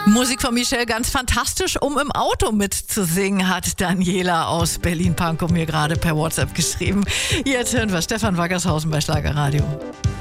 Musik von Michel ganz fantastisch, um im Auto mitzusingen, hat Daniela aus Berlin-Pankow mir gerade per WhatsApp geschrieben. Jetzt hören wir Stefan Wackershausen bei Schlagerradio.